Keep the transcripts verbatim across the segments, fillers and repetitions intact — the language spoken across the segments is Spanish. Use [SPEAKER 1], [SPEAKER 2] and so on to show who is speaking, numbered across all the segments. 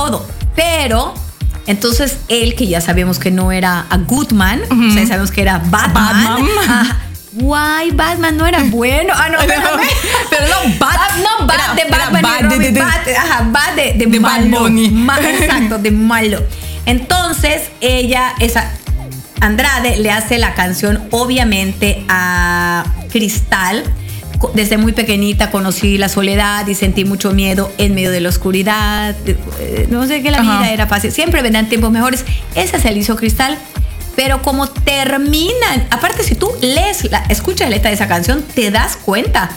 [SPEAKER 1] todo. Pero entonces él, que ya sabemos que no era a Goodman, uh-huh. o sea, sabemos que era Batman.
[SPEAKER 2] Batman.
[SPEAKER 1] Ah, Guay, Batman no era bueno. Ah, no, espérame.
[SPEAKER 2] Pero no, Bat.
[SPEAKER 1] Ah, no, Bat
[SPEAKER 2] era,
[SPEAKER 1] de Batman
[SPEAKER 2] Bat
[SPEAKER 1] y Robin.
[SPEAKER 2] de, de,
[SPEAKER 1] Bat, ajá, Bat de, de,
[SPEAKER 2] de
[SPEAKER 1] malo.
[SPEAKER 2] Bad
[SPEAKER 1] Ma, exacto, de malo. Entonces, ella, esa Andrade, le hace la canción, obviamente, a Cristal. Desde muy pequeñita conocí la soledad y sentí mucho miedo en medio de la oscuridad. No sé, que la Ajá. vida era fácil. Siempre vendrán tiempos mejores. Esa se le hizo Cristal. Pero como terminan, aparte si tú lees, la, escuchas la letra de esa canción, te das cuenta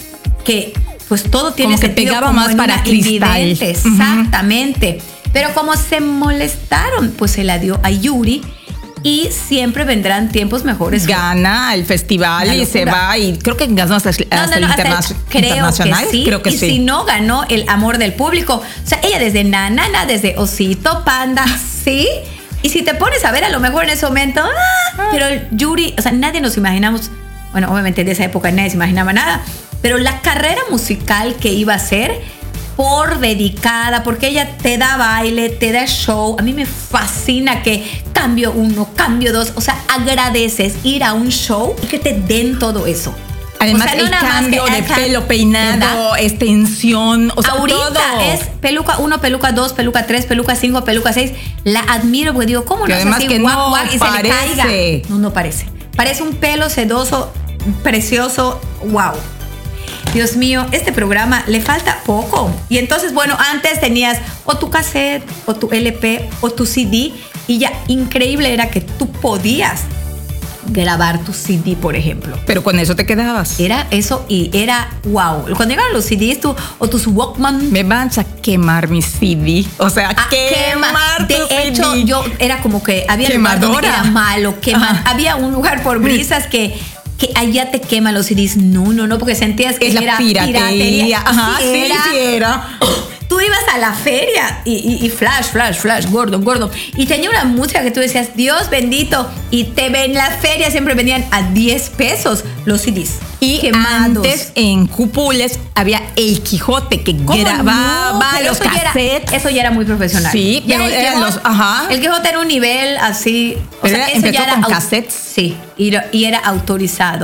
[SPEAKER 1] que pues todo tiene
[SPEAKER 2] como que
[SPEAKER 1] sentido
[SPEAKER 2] pegaba
[SPEAKER 1] como
[SPEAKER 2] más para Cristal.
[SPEAKER 1] Exactamente. Uh-huh. Pero como se molestaron, pues se la dio a Yuri. Y siempre vendrán tiempos mejores.
[SPEAKER 2] Gana el festival y se va, y creo que ganó hasta, hasta no, no, no, el interna-
[SPEAKER 1] hasta el, creo
[SPEAKER 2] internacional.
[SPEAKER 1] Que sí.
[SPEAKER 2] Creo que
[SPEAKER 1] y
[SPEAKER 2] sí.
[SPEAKER 1] si no, ganó el amor del público. O sea, ella desde Nanana, desde Osito Panda, sí. Y si te pones a ver, a lo mejor en ese momento, ah, pero el Yuri, o sea, nadie nos imaginamos, bueno, obviamente de esa época nadie se imaginaba nada, pero la carrera musical que iba a ser, por dedicada, porque ella te da baile, te da show. A mí me fascina que cambio uno, cambio dos, o sea, agradeces ir a un show y que te den todo eso.
[SPEAKER 2] Además,
[SPEAKER 1] o sea, no
[SPEAKER 2] el cambio de pelo, peinado, extensión, o sea,
[SPEAKER 1] ahorita
[SPEAKER 2] todo.
[SPEAKER 1] Es peluca uno, peluca dos, peluca tres, peluca cinco, peluca seis. La admiro porque digo, ¿cómo
[SPEAKER 2] que
[SPEAKER 1] no es
[SPEAKER 2] además
[SPEAKER 1] así?
[SPEAKER 2] Que
[SPEAKER 1] guac,
[SPEAKER 2] no
[SPEAKER 1] guac, y
[SPEAKER 2] parece.
[SPEAKER 1] Se le caiga. No, no parece. Parece un pelo sedoso, precioso, wow. Dios mío, este programa le falta poco. Y entonces, bueno, antes tenías o tu cassette, o tu L P, o tu C D, y ya increíble era que tú podías grabar tu C D, por ejemplo.
[SPEAKER 2] Pero con eso te quedabas.
[SPEAKER 1] Era eso y era wow. Cuando llegaban los C Ds tú, o tus Walkman.
[SPEAKER 2] Me van a quemar mi C D. O sea, a
[SPEAKER 1] quemar
[SPEAKER 2] quemar
[SPEAKER 1] tu
[SPEAKER 2] De
[SPEAKER 1] hecho,
[SPEAKER 2] C D.
[SPEAKER 1] yo era como que había
[SPEAKER 2] Quemadora.
[SPEAKER 1] lugar donde era malo. Quema, había un lugar por brisas que... que allá te queman los C Ds. No, no, no, porque sentías que
[SPEAKER 2] es
[SPEAKER 1] era
[SPEAKER 2] la piratería.
[SPEAKER 1] piratería.
[SPEAKER 2] Ajá, sí,
[SPEAKER 1] sí, era.
[SPEAKER 2] sí era.
[SPEAKER 1] Tú ibas a la feria y, y, y flash, flash, flash, gordo, gordo. Y tenía una música que tú decías, Dios bendito. Y te ven, en la feria siempre vendían a diez pesos los C Ds.
[SPEAKER 2] Y
[SPEAKER 1] quemados.
[SPEAKER 2] Antes en Cupules había El Quijote que grababa
[SPEAKER 1] no?
[SPEAKER 2] los
[SPEAKER 1] eso
[SPEAKER 2] cassettes.
[SPEAKER 1] Ya era, eso ya era muy profesional.
[SPEAKER 2] Sí,
[SPEAKER 1] ya
[SPEAKER 2] pero
[SPEAKER 1] el
[SPEAKER 2] eran
[SPEAKER 1] Quijote,
[SPEAKER 2] los, ajá.
[SPEAKER 1] El Quijote era un nivel así. O
[SPEAKER 2] Pero
[SPEAKER 1] sea,
[SPEAKER 2] era,
[SPEAKER 1] eso
[SPEAKER 2] empezó
[SPEAKER 1] ya era
[SPEAKER 2] con
[SPEAKER 1] au-
[SPEAKER 2] cassettes.
[SPEAKER 1] Sí, y, y era autorizado.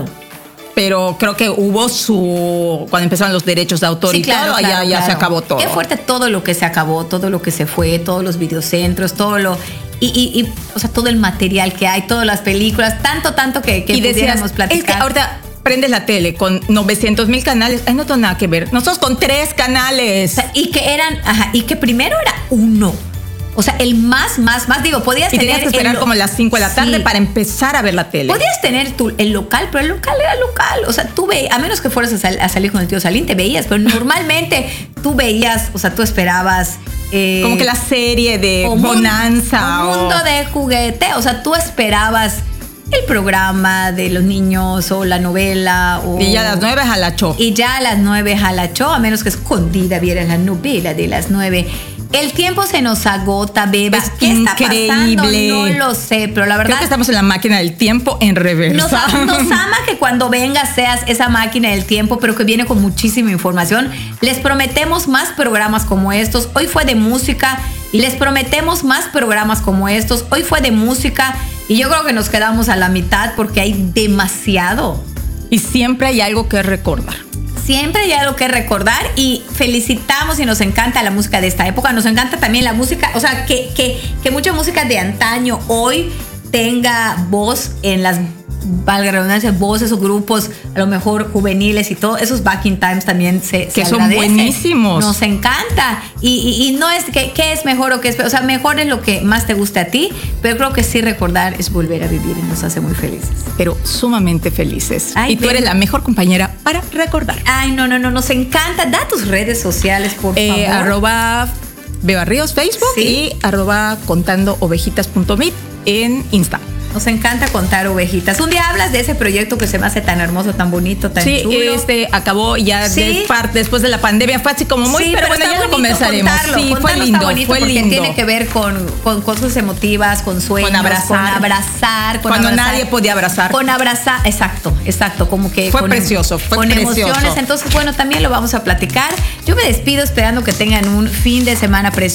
[SPEAKER 2] Pero creo que hubo su... Cuando empezaron los derechos de autor
[SPEAKER 1] Sí,
[SPEAKER 2] y
[SPEAKER 1] claro,
[SPEAKER 2] todo,
[SPEAKER 1] claro,
[SPEAKER 2] ya, ya
[SPEAKER 1] claro.
[SPEAKER 2] se acabó todo.
[SPEAKER 1] Qué fuerte todo lo que se acabó, todo lo que se fue, todos los videocentros, todo lo... Y, y, y o sea, todo el material que hay, todas las películas, tanto, tanto que, que
[SPEAKER 2] y decías,
[SPEAKER 1] pudiéramos platicar.
[SPEAKER 2] es que ahorita prendes la tele con novecientos mil canales, ay, no tengo nada que ver. Nosotros con tres canales.
[SPEAKER 1] O sea, y que eran, ajá, y que primero era uno. O sea, el más, más, más, digo, podías
[SPEAKER 2] y
[SPEAKER 1] tener...
[SPEAKER 2] tenías que esperar
[SPEAKER 1] el,
[SPEAKER 2] como a las cinco de la tarde
[SPEAKER 1] sí.
[SPEAKER 2] para empezar a ver la tele.
[SPEAKER 1] Podías tener tu, el local, pero el local era local. O sea, tú veías, a menos que fueras a, sal, a salir con el tío Salín, te veías, pero normalmente tú veías, o sea, tú esperabas... Eh,
[SPEAKER 2] como que la serie de
[SPEAKER 1] o
[SPEAKER 2] Bonanza.
[SPEAKER 1] Un, un mundo
[SPEAKER 2] o...
[SPEAKER 1] de juguete. O sea, tú esperabas el programa de los niños o la novela. O,
[SPEAKER 2] y ya a las nueve a la show.
[SPEAKER 1] Y ya a las nueve a la show, a menos que escondida vieras la novela de las nueve. El tiempo se nos agota, Beba.
[SPEAKER 2] Es
[SPEAKER 1] ¿Qué
[SPEAKER 2] increíble.
[SPEAKER 1] está pasando? No lo sé, pero la verdad...
[SPEAKER 2] Creo que estamos en la máquina del tiempo en reversa.
[SPEAKER 1] Nos, nos ama que cuando vengas seas esa máquina del tiempo, pero que viene con muchísima información. Les prometemos más programas como estos. Hoy fue de música. Les prometemos más programas como estos. Hoy fue de música. Y yo creo que nos quedamos a la mitad porque hay demasiado.
[SPEAKER 2] Y siempre hay algo que recordar.
[SPEAKER 1] Siempre hay algo que recordar y felicitamos y nos encanta la música de esta época. Nos encanta también la música, o sea, que, que, que mucha música de antaño hoy tenga voz en las, valga la redundancia, voces o grupos a lo mejor juveniles y todo. Esos backing times también se, se
[SPEAKER 2] que son
[SPEAKER 1] agradecen.
[SPEAKER 2] buenísimos.
[SPEAKER 1] Nos encanta. Y, y, y no es que qué es mejor o qué es peor. O sea, mejor es lo que más te guste a ti, pero creo que sí recordar es volver a vivir y nos hace muy felices.
[SPEAKER 2] Pero sumamente felices.
[SPEAKER 1] Ay,
[SPEAKER 2] y tú
[SPEAKER 1] ven.
[SPEAKER 2] eres la mejor compañera para recordar.
[SPEAKER 1] Ay, no, no, no, nos encanta. Da tus redes sociales, por
[SPEAKER 2] Eh,
[SPEAKER 1] favor.
[SPEAKER 2] arroba Beba Ríos Facebook
[SPEAKER 1] Sí.
[SPEAKER 2] y arroba contando ovejitas punto mit en Insta.
[SPEAKER 1] Nos encanta contar ovejitas. Un día hablas de ese proyecto que se me hace tan hermoso, tan bonito, tan
[SPEAKER 2] Sí,
[SPEAKER 1] chulo.
[SPEAKER 2] este acabó ya
[SPEAKER 1] Sí.
[SPEAKER 2] de parte, después de la pandemia. Fue así como muy,
[SPEAKER 1] Sí,
[SPEAKER 2] pero, bueno,
[SPEAKER 1] está
[SPEAKER 2] ya lo
[SPEAKER 1] bonito
[SPEAKER 2] comenzaremos.
[SPEAKER 1] contarlo.
[SPEAKER 2] Sí, fue
[SPEAKER 1] Contarlo
[SPEAKER 2] lindo,
[SPEAKER 1] está bonito
[SPEAKER 2] fue
[SPEAKER 1] porque
[SPEAKER 2] lindo.
[SPEAKER 1] tiene que ver con, con cosas emotivas, con sueños,
[SPEAKER 2] Con abrazar.
[SPEAKER 1] con abrazar, con
[SPEAKER 2] Cuando
[SPEAKER 1] abrazar.
[SPEAKER 2] nadie podía abrazar.
[SPEAKER 1] Con abrazar, exacto, exacto, como que
[SPEAKER 2] Fue
[SPEAKER 1] con,
[SPEAKER 2] precioso, fue
[SPEAKER 1] con
[SPEAKER 2] precioso.
[SPEAKER 1] emociones. Entonces, bueno, también lo vamos a platicar. Yo me despido esperando que tengan un fin de semana precioso.